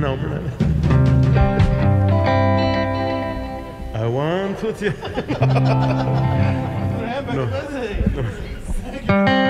não, mulher. I want to... Não lembra? Não. Que eu sei.